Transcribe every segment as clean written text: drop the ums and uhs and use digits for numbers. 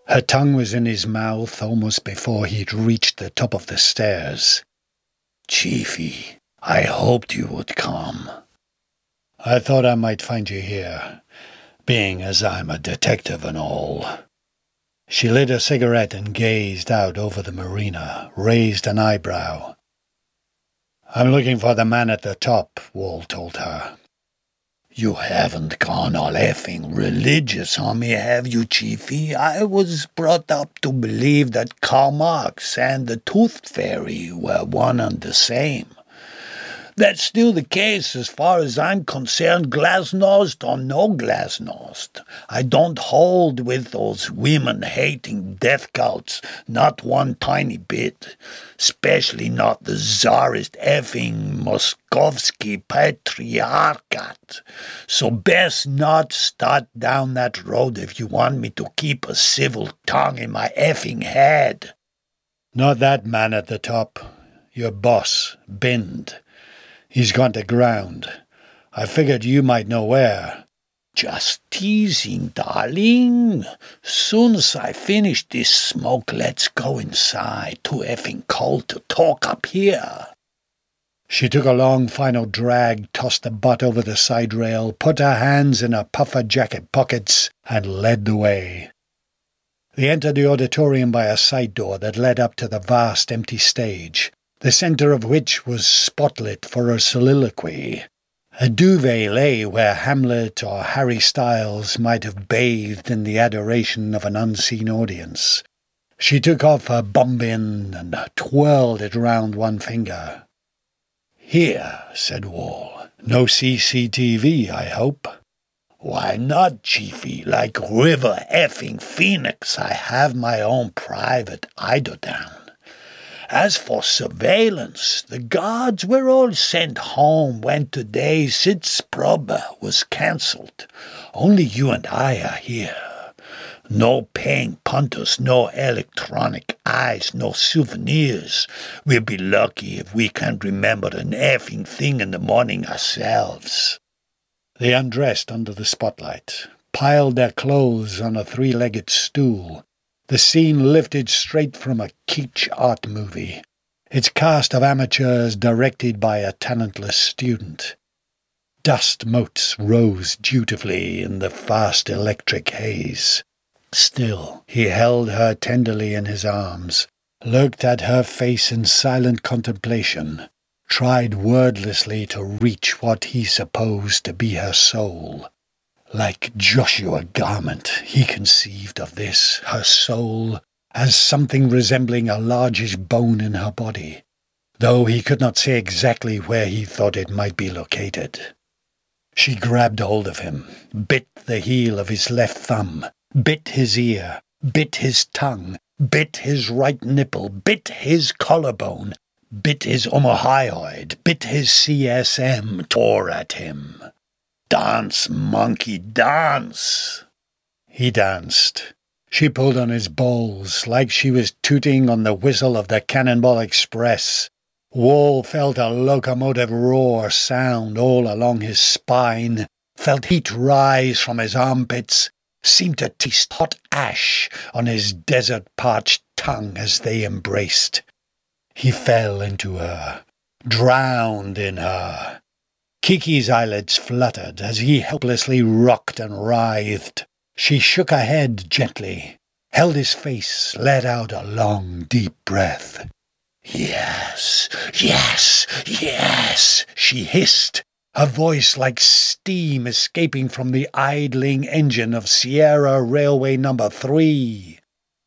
Her tongue was in his mouth almost before he'd reached the top of the stairs. "Chiefy, I hoped you would come. I thought I might find you here, being as I'm a detective and all." She lit a cigarette and gazed out over the marina, raised an eyebrow. "I'm looking for the man at the top," Wall told her. "You haven't gone all effing religious on me, have you, Chiefy? I was brought up to believe that Karl Marx and the Tooth Fairy were one and the same. That's still the case as far as I'm concerned, glasnost or no glasnost. I don't hold with those women-hating death cults, not one tiny bit. Especially not the czarist effing Moskovsky patriarchate. So best not start down that road if you want me to keep a civil tongue in my effing head." "Not that man at the top. Your boss, Bind. He's gone to ground. I figured you might know where." "Just teasing, darling. Soon as I finish this smoke, let's go inside. Too effing cold to talk up here." She took a long final drag, tossed the butt over the side rail, put her hands in her puffer jacket pockets, and led the way. They entered the auditorium by a side door that led up to the vast empty stage, the centre of which was spotlit for her soliloquy. A duvet lay where Hamlet or Harry Styles might have bathed in the adoration of an unseen audience. She took off her bombin and twirled it round one finger. "Here," said Wall. "No CCTV, I hope?" "Why not, Chiefy? Like River effing Phoenix, I have my own private eiderdown. As for surveillance, the guards were all sent home when today's Sitzprobe was cancelled. Only you and I are here. No paying punters, no electronic eyes, no souvenirs. We'll be lucky if we can remember an effing thing in the morning ourselves." They undressed under the spotlight, piled their clothes on a three-legged stool. The scene lifted straight from a kitsch art movie, its cast of amateurs directed by a talentless student. Dust motes rose dutifully in the fast electric haze. Still, he held her tenderly in his arms, looked at her face in silent contemplation, tried wordlessly to reach what he supposed to be her soul. Like Joshua Garment, he conceived of this, her soul, as something resembling a largish bone in her body, though he could not say exactly where he thought it might be located. She grabbed hold of him, bit the heel of his left thumb, bit his ear, bit his tongue, bit his right nipple, bit his collarbone, bit his omohyoid, bit his CSM, tore at him. "Dance, monkey, dance!" He danced. She pulled on his balls like she was tooting on the whistle of the Cannonball Express. Wall felt a locomotive roar sound all along his spine, felt heat rise from his armpits, seemed to taste hot ash on his desert-parched tongue as they embraced. He fell into her, drowned in her. Kiki's eyelids fluttered as he helplessly rocked and writhed. She shook her head gently, held his face, let out a long, deep breath. "Yes, yes, yes," she hissed, her voice like steam escaping from the idling engine of Sierra Railway No. 3.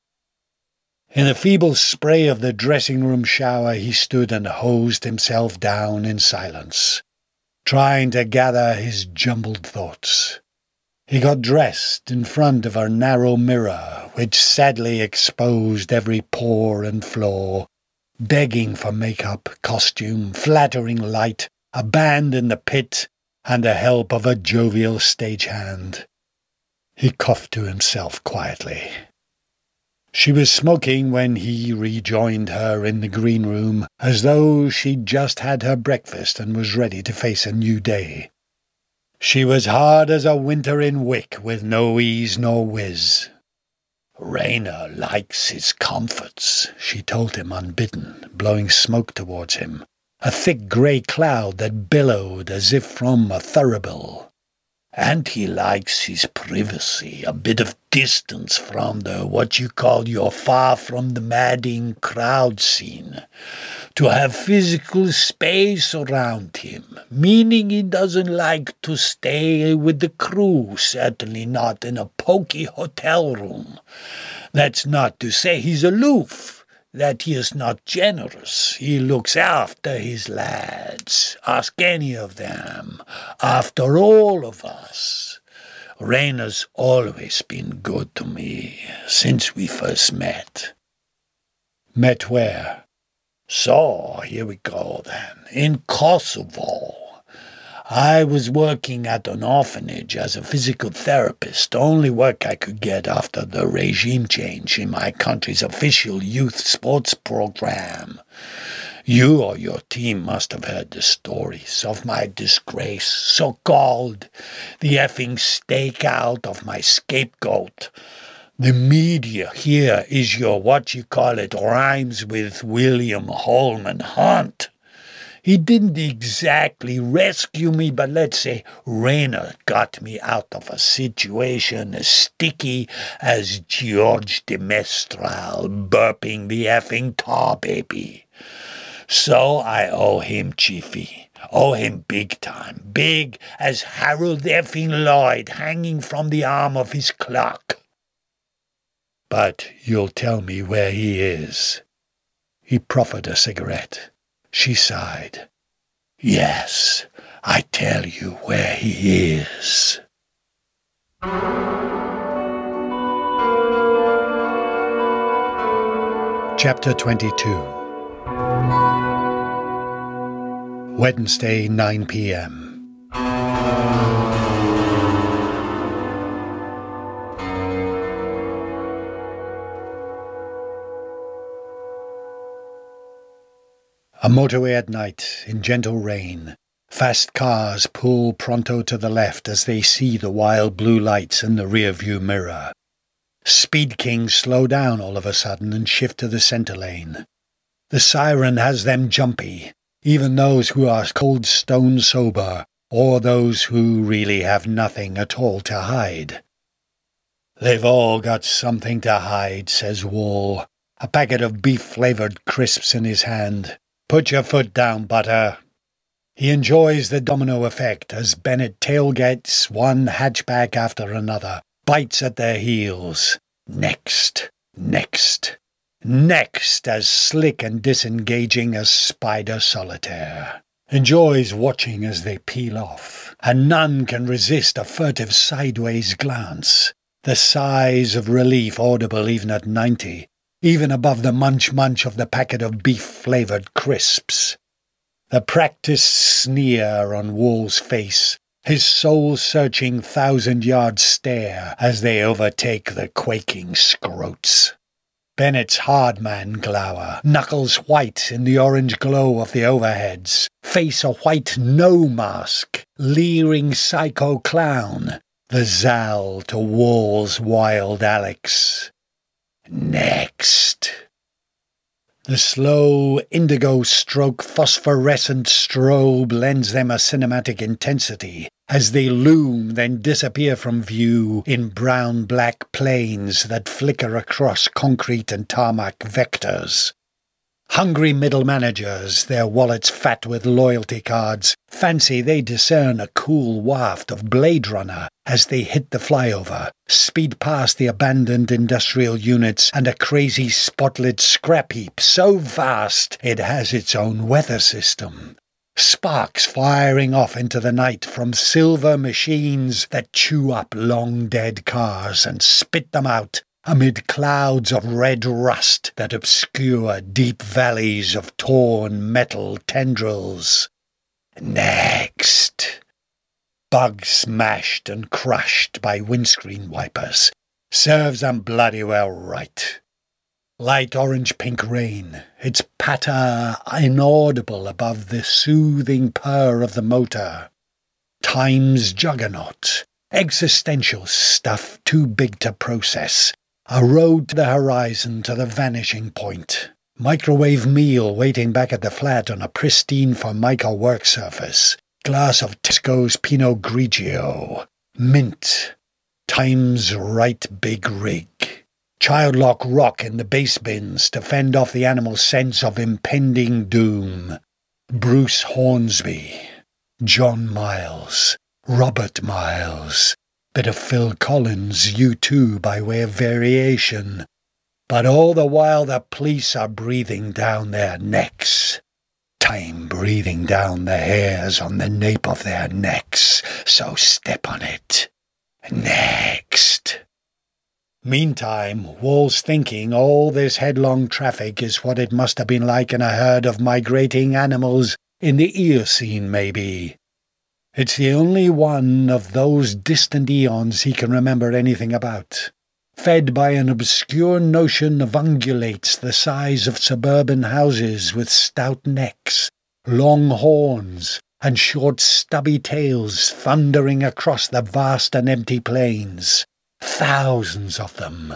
In the feeble spray of the dressing-room shower he stood and hosed himself down in silence, trying to gather his jumbled thoughts. He got dressed in front of a narrow mirror, which sadly exposed every pore and flaw, begging for makeup, costume, flattering light, a band in the pit, and the help of a jovial stagehand. He coughed to himself quietly. She was smoking when he rejoined her in the green room, as though she'd just had her breakfast and was ready to face a new day. She was hard as a winter in Wick, with no ease nor whiz. Rayner likes his comforts, she told him unbidden, blowing smoke towards him, a thick grey cloud that billowed as if from a thurible. And he likes his privacy, a bit of distance from the what you call your far from the madding crowd scene. To have physical space around him, meaning he doesn't like to stay with the crew, certainly not in a poky hotel room. That's not to say he's aloof, that he is not generous. He looks after his lads. Ask any of them. After all of us. Rayner's always been good to me, since we first met. Met where? So, here we go then. In Kosovo. I was working at an orphanage as a physical therapist, the only work I could get after the regime change in my country's official youth sports program. You or your team must have heard the stories of my disgrace, so-called, the effing stakeout of my scapegoat. The media here is your what-you-call-it rhymes with William Holman Hunt. He didn't exactly rescue me, but let's say Rayner got me out of a situation as sticky as George de Mestral burping the effing tar baby. So I owe him, Chiefy. Owe him big time. Big as Harold effing Lloyd hanging from the arm of his clock. But you'll tell me where he is. He proffered a cigarette. She sighed. Yes, I tell you where he is. Chapter 22. Wednesday, 9 p.m. A motorway at night, in gentle rain. Fast cars pull pronto to the left as they see the wild blue lights in the rear-view mirror. Speed Kings slow down all of a sudden and shift to the center lane. The siren has them jumpy, even those who are cold stone sober, or those who really have nothing at all to hide. They've all got something to hide, says Wall, a packet of beef-flavored crisps in his hand. Put your foot down, Butter. He enjoys the domino effect as Bennett tailgates one hatchback after another, bites at their heels. Next, next, next, as slick and disengaging as Spider Solitaire. Enjoys watching as they peel off, and none can resist a furtive sideways glance, the sighs of relief audible even at 90. Even above the munch-munch of the packet of beef-flavored crisps. The practised sneer on Wall's face, his soul-searching thousand-yard stare as they overtake the quaking scroats. Bennett's hard-man glower, knuckles white in the orange glow of the overheads, face a white no-mask, leering psycho clown, the Zal to Wall's wild Alex. Next. The slow indigo-stroke phosphorescent strobe lends them a cinematic intensity as they loom then disappear from view in brown-black planes that flicker across concrete and tarmac vectors. Hungry middle managers, their wallets fat with loyalty cards, fancy they discern a cool waft of Blade Runner as they hit the flyover, speed past the abandoned industrial units and a crazy spotlit scrap heap so vast it has its own weather system. Sparks firing off into the night from silver machines that chew up long-dead cars and spit them out amid clouds of red rust that obscure deep valleys of torn metal tendrils. Next. Bugs smashed and crushed by windscreen wipers. Serves them bloody well right. Light orange-pink rain, its patter inaudible above the soothing purr of the motor. Time's juggernaut, existential stuff too big to process, A road to the horizon, to the vanishing point. Microwave meal waiting back at the flat on a pristine Formica work surface. Glass of Tesco's Pinot Grigio. Mint. Time's right big rig. Childlock rock in the base bins to fend off the animal's sense of impending doom. Bruce Hornsby. John Miles. Robert Miles. Bit of Phil Collins, U2 by way of variation. But all the while the police are breathing down their necks. Time breathing down the hairs on the nape of their necks, so step on it. Next. Meantime, Wall's thinking all this headlong traffic is what it must have been like in a herd of migrating animals in the Eocene, maybe. It's the only one of those distant eons he can remember anything about. Fed by an obscure notion of ungulates the size of suburban houses with stout necks, long horns, and short stubby tails thundering across the vast and empty plains. Thousands of them.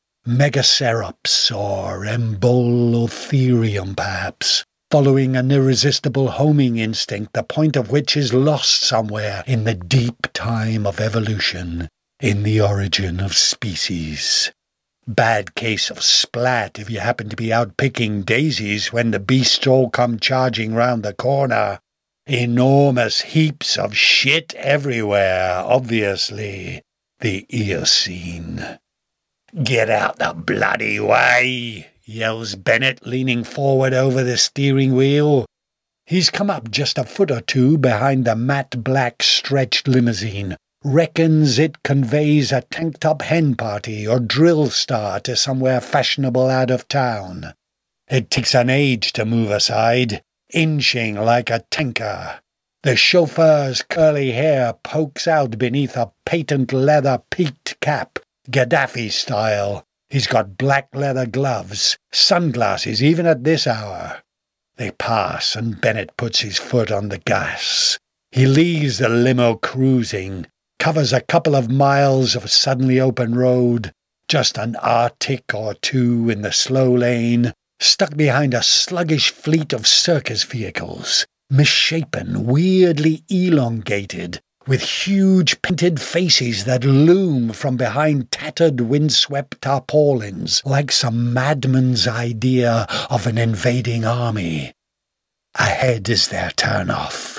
Megacerops or Embollotherium, perhaps, following an irresistible homing instinct, the point of which is lost somewhere in the deep time of evolution, in the origin of species. Bad case of splat if you happen to be out picking daisies when the beasts all come charging round the corner. Enormous heaps of shit everywhere, obviously. The Eocene. "Get out the bloody way!" yells Bennett, leaning forward over the steering wheel. He's come up just a foot or two behind the matte black stretched limousine. Reckons it conveys a tank-top hen party or drill star to somewhere fashionable out of town. It takes an age to move aside, inching like a tanker. The chauffeur's curly hair pokes out beneath a patent leather peaked cap, Gaddafi style. He's got black leather gloves, sunglasses even at this hour. They pass and Bennett puts his foot on the gas. He leaves the limo cruising, covers a couple of miles of suddenly open road, just an Arctic or two in the slow lane, stuck behind a sluggish fleet of circus vehicles, misshapen, weirdly elongated, with huge painted faces that loom from behind tattered windswept tarpaulins like some madman's idea of an invading army. Ahead is their turn-off.